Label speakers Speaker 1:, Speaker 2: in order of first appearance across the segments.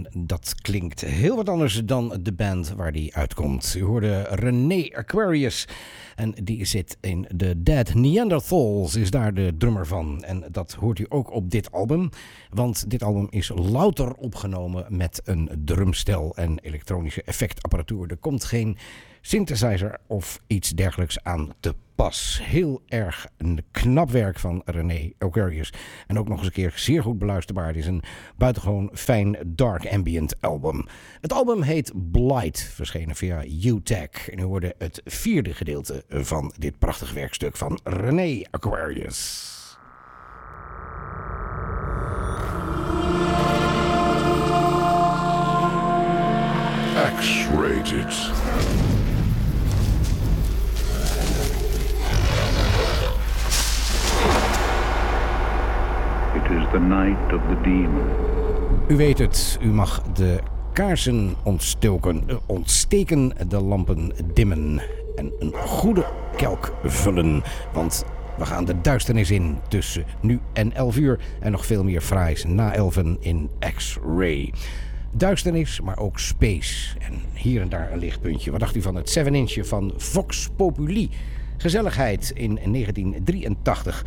Speaker 1: En dat klinkt heel wat anders dan de band waar die uitkomt. U hoorde René Aquarius. En die zit in The Dead Neanderthals, is daar de drummer van. En dat hoort u ook op dit album. Want dit album is louter opgenomen met een drumstel en elektronische effectapparatuur. Er komt geen synthesizer of iets dergelijks aan te pas. Heel erg een knap werk van René Aquarius. En ook nog eens een keer zeer goed beluisterbaar. Het is een buitengewoon fijn dark ambient album. Het album heet Blight, verschenen via U-Tech. En u hoorde het 4e gedeelte van dit prachtige werkstuk van René Aquarius.
Speaker 2: X-rated.
Speaker 3: It is the night of the demon.
Speaker 1: U weet het, u mag de kaarsen ontsteken, de lampen dimmen en een goede kelk vullen. Want we gaan de duisternis in tussen nu en 11 uur en nog veel meer fraais na 11 in X-Ray. Duisternis, maar ook space en hier en daar een lichtpuntje. Wat dacht u van het 7-inchje van Vox Populi? Gezelligheid in 1983.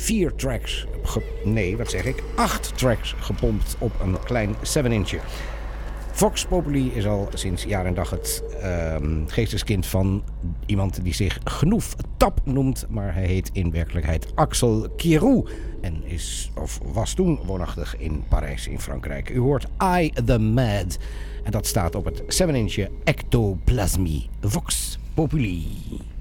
Speaker 1: 8 tracks gepompt op een klein 7-inchje. Vox Populi is al sinds jaar en dag het geesteskind van iemand die zich Genoef Tap noemt. Maar hij heet in werkelijkheid Axel Kirou. En was toen woonachtig in Parijs in Frankrijk. U hoort I the Mad. En dat staat op het 7-inchje Ectoplasmi Vox Populi.